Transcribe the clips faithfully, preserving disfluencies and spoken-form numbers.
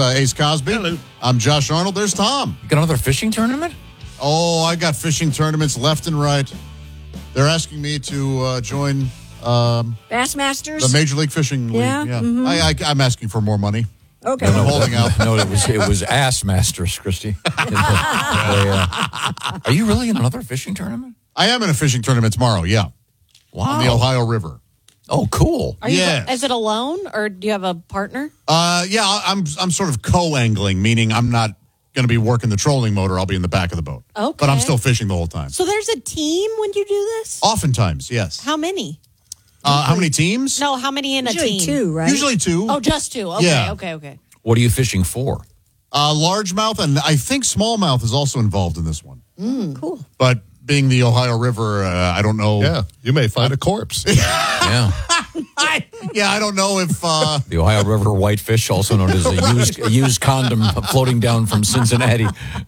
uh, Ace Cosby. Hello. I'm Josh Arnold. There's Tom. You got another fishing tournament? Oh, I got fishing tournaments left and right. They're asking me to uh, join um, Bassmasters? the Major League Fishing League. Yeah, Yeah, mhm. I, I, I'm asking for more money. Okay. I'm holding out. No, it was it was Ass Masters, Christy. They, uh, are you really in another fishing tournament? I am in a fishing tournament tomorrow. Yeah, Wow. on the Ohio River. Oh, cool. Are you? Yes. Is it alone or do you have a partner? Uh, yeah, I'm I'm sort of co-angling, meaning I'm not going to be working the trolling motor. I'll be in the back of the boat. Okay. But I'm still fishing the whole time. So there's a team when you do this? Oftentimes, yes. How many? Uh, how many teams? No, how many in a Usually team? two, right? Usually two. Oh, just two. Okay, Yeah. okay, okay. What are you fishing for? Uh, largemouth, and I think smallmouth is also involved in this one. Cool. But being the Ohio River, uh, I don't know. Yeah, you may find a corpse. Yeah. I, yeah, I don't know if... Uh, The Ohio River whitefish, also known as a used, a used condom floating down from Cincinnati.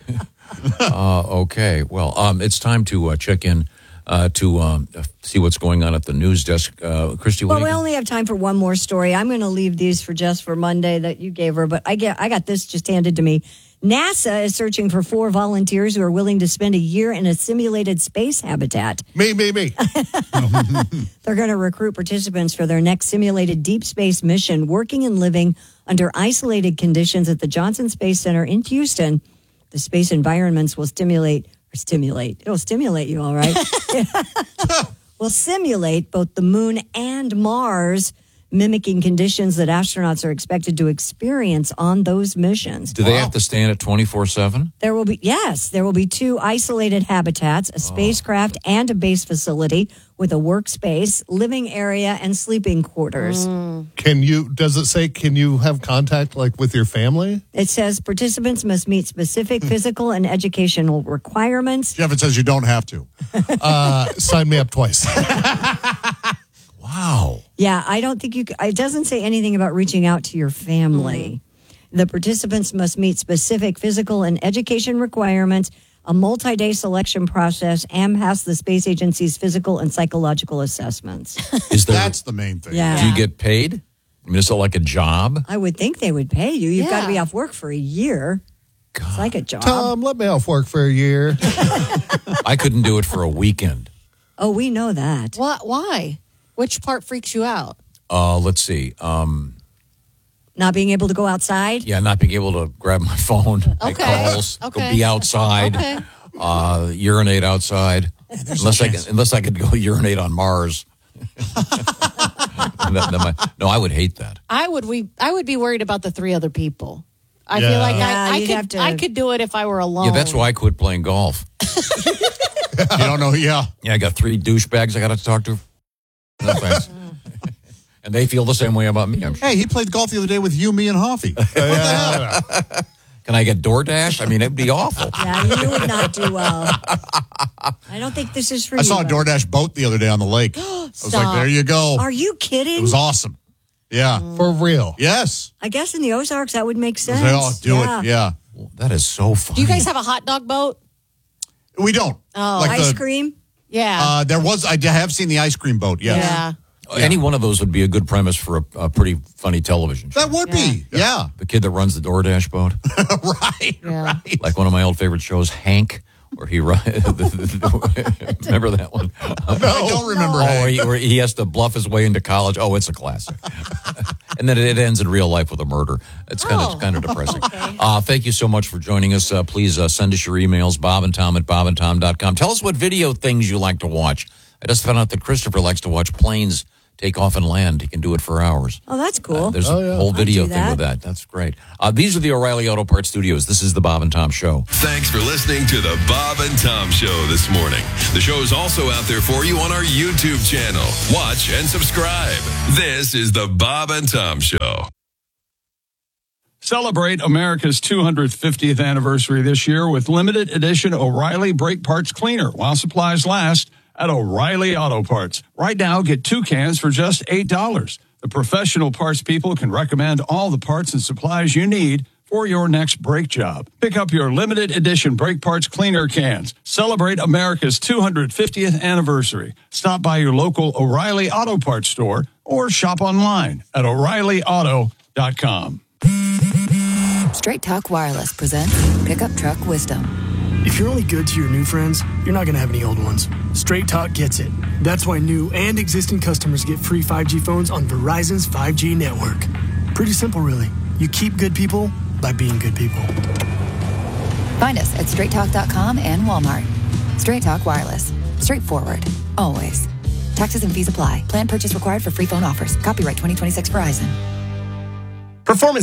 Uh, okay, well, um, it's time to uh, check in uh, to um, see what's going on at the news desk. Uh, Christy, what Well, do we you only have time for one more story. I'm going to leave these for just for Monday that you gave her, but I get I got this just handed to me. NASA is searching for four volunteers who are willing to spend a year in a simulated space habitat. me, me, me. They're going to recruit participants for their next simulated deep space mission, working and living under isolated conditions at the Johnson Space Center in Houston. The space environments will stimulate or stimulate. It'll stimulate you, all right. Will simulate both the moon and Mars, mimicking conditions that astronauts are expected to experience on those missions. Do they have to stand at twenty-four seven? There will be, yes, there will be two isolated habitats, a spacecraft and a base facility with a workspace, living area, and sleeping quarters. Can you, does it say, can you have contact like with your family? It says participants must meet specific physical and educational requirements. Jeff, it says you don't have to. Uh, sign me up twice. Wow. Yeah, I don't think you, c- it doesn't say anything about reaching out to your family. The participants must meet specific physical and education requirements, a multi-day selection process, and pass the space agency's physical and psychological assessments. Is there? That's the main thing. Yeah. Do you get paid? I mean, is it like a job? I would think they would pay you. You've got to Yeah. be off work for a year. It's like a job. Tom, let me off work for a year. I couldn't do it for a weekend. Oh, we know that. What? Why? Which part freaks you out? Uh, let's see. Um, Not being able to go outside. yeah, not being able to grab my phone, make Okay. calls, go Okay. be outside, Okay. uh, urinate outside. Unless I, can, unless I could go urinate on Mars. That- that might- no, I would hate that. I would we I would be worried about the three other people. I Yeah. feel like Yeah, I, I you'd could have to- I could do it if I were alone. Yeah, that's why I quit playing golf. You don't know, yeah. Yeah, I got three douchebags I got to talk to. No thanks. And they feel the same way about me, I'm sure. Hey, he played golf the other day with you, me, and Hoffy. Can I get DoorDash? I mean, it'd be awful. Yeah, you would not do well. I don't think this is for I you. saw a Rob. DoorDash boat the other day on the lake. I was like, Stop. there you go. Are you kidding? It was awesome. Yeah. For real. Yes. I guess in the Ozarks that would make I sense. was like, oh, do it. Yeah. That is so funny. Do you guys have a hot dog boat? We don't. Oh. Like Ice the- cream. Yeah. Uh, there was, I have seen the ice cream boat, yes. yeah. Any one of those would be a good premise for a, a pretty funny television show. That would be. Yeah. The kid that runs the DoorDash boat. right. Yeah. Right. Like one of my old favorite shows, Hank, where he runs. Remember that one? I don't remember. Oh, Hank. where he, where he has to bluff his way into college. Oh, it's a classic. And then it ends in real life with a murder. It's kind of Oh, kind of depressing. Uh, thank you so much for joining us. Uh, please uh, send us your emails, bob and tom at bob and tom dot com. Tell us what video things you like to watch. I just found out that Christopher likes to watch planes take off and land. He can do it for hours. Oh, that's cool. Uh, there's Oh, a yeah. whole I'd video do thing with that. That's great. Uh, these are the O'Reilly Auto Parts Studios. This is the Bob and Tom Show. Thanks for listening to the Bob and Tom Show this morning. The show is also out there for you on our YouTube channel. Watch and subscribe. This is the Bob and Tom Show. Celebrate America's two hundred fiftieth anniversary this year with limited edition O'Reilly Brake Parts Cleaner while supplies last at O'Reilly Auto Parts. Right now, get two cans for just eight dollars. The professional parts people can recommend all the parts and supplies you need for your next brake job. Pick up your limited edition brake parts cleaner cans. Celebrate America's two hundred fiftieth anniversary. Stop by your local O'Reilly Auto Parts store or shop online at O'Reilly Auto dot com. Straight Talk Wireless presents Pickup Truck Wisdom. If you're only good to your new friends, you're not going to have any old ones. Straight Talk gets it. That's why new and existing customers get free five G phones on Verizon's five G network. Pretty simple, really. You keep good people by being good people. Find us at straight talk dot com and Walmart. Straight Talk Wireless. Straightforward. Always. Taxes and fees apply. Plan purchase required for free phone offers. Copyright twenty twenty-six Verizon. Performance